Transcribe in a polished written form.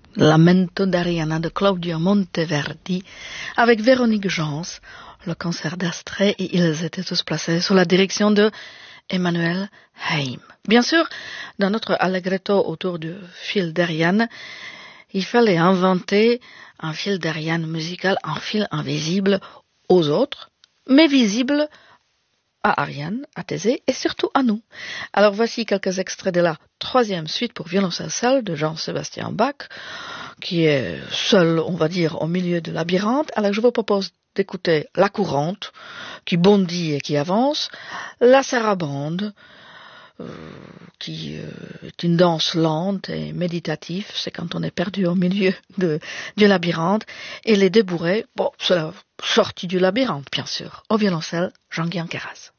Lamento d'Ariana de Claudio Monteverdi avec Véronique Jans, le concert d'Astrée, et ils étaient tous placés sous la direction de Emmanuel Haim. Bien sûr, dans notre allegretto autour du fil d'Ariane, il fallait inventer un fil d'Ariane musical, un fil invisible aux autres, mais visible à Ariane, à Thésée et surtout à nous. Alors voici quelques extraits de la troisième suite pour violoncelle seul de Jean-Sébastien Bach, qui est seul, on va dire, au milieu du labyrinthe. Alors je vous propose d'écouter la courante, qui bondit et qui avance, la sarabande, qui est une danse lente et méditative, c'est quand on est perdu au milieu du labyrinthe, et les deux bourrées, bon, c'est la sortie du labyrinthe, bien sûr, au violoncelle, Jean-Guy Anqueras.